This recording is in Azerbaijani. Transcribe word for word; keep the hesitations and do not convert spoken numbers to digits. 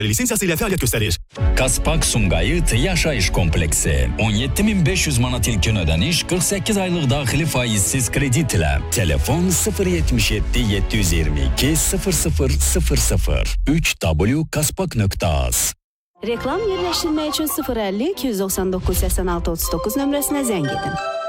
lisensiyası ilə fəaliyyət göstərir. Kaspak Sumqayıt Yaşayış Kompleksi. on yeddi min beş yüz manat ilkin ödəniş, qırx səkkiz aylıq daxili faizsiz kredit ilə. Telefon sıfır yetmiş yeddi yeddi yüz iyirmi iki sıfır sıfır sıfır sıfır üç w kaspak nöqtə az. Reklam yerləşdirmək üçün sıfır əlli iki yüz doxsan doqquz səksən altı otuz doqquz nömrəsinə zəng edin.